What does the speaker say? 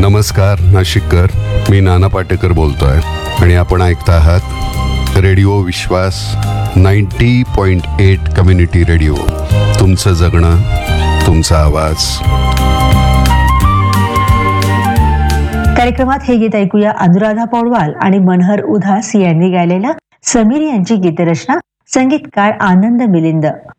नमस्कार नाशिककर, मी नाना पाटेकर बोलतोय आणि आपण ऐकता आहात रेडिओ विश्वास 90.8 कम्युनिटी रेडिओ. तुमचं जगणं, तुमचा आवाज. कार्यक्रमात हे गीत ऐकूया अनुराधा पौडवाल आणि मनहर उधास यांनी गायलेलं. समीर यांची गीतरचना, संगीतकार आनंद मिलिंद.